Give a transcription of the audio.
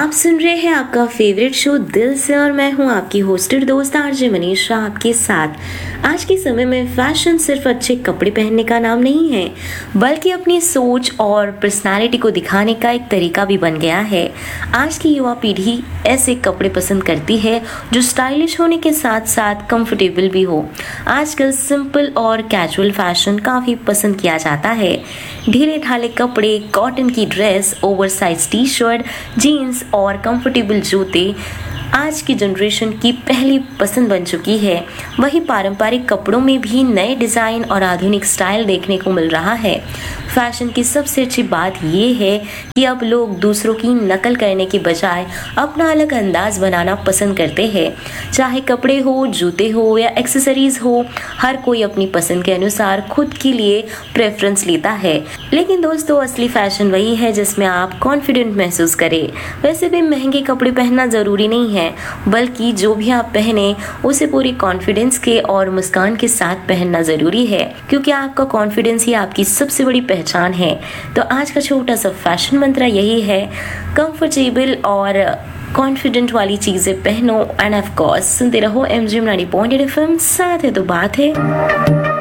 आप सुन रहे हैं आपका फेवरेट शो दिल से और मैं हूं आपकी होस्टेड दोस्त आरजे मनीषा आपके साथ। आज के समय में फैशन सिर्फ अच्छे कपड़े पहनने का नाम नहीं है, बल्कि अपनी सोच और पर्सनालिटी को दिखाने का एक तरीका भी बन गया है। आज की युवा पीढ़ी ऐसे कपड़े पसंद करती है जो स्टाइलिश होने के साथ साथ कंफर्टेबल भी हो। आजकल सिंपल और कैजुअल फैशन काफ़ी पसंद किया जाता है। ढीले ढाले कपड़े, कॉटन की dress, oversize T shirt, jeans और कंफर्टेबल जूते आज की जनरेशन की पहली पसंद बन चुकी है। वहीं पारंपरिक कपड़ों में भी नए डिज़ाइन और आधुनिक स्टाइल देखने को मिल रहा है। फैशन की सबसे अच्छी बात ये है कि अब लोग दूसरों की नकल करने के बजाय अपना अलग अंदाज बनाना पसंद करते हैं। चाहे कपड़े हो, जूते हो या एक्सेसरीज हो, हर कोई अपनी पसंद के अनुसार खुद के लिए प्रेफरेंस लेता है। लेकिन दोस्तों, असली फैशन वही है जिसमें आप कॉन्फिडेंट महसूस करें। वैसे भी महंगे कपड़े पहनना ज़रूरी नहीं है, बल्कि जो भी आप पहने उसे पूरी कॉन्फिडेंस के और मुस्कान के साथ पहनना ज़रूरी है, क्योंकि आपका कॉन्फिडेंस ही आपकी सबसे बड़ी पहचान है। तो आज का छोटा सा फैशन मंत्र यही है, कंफर्टेबल और कॉन्फिडेंट वाली चीज़ें पहनो। एंड ऑफ कोर्स सुनते रहो MGM 90.8 FM, साथ है तो बात है।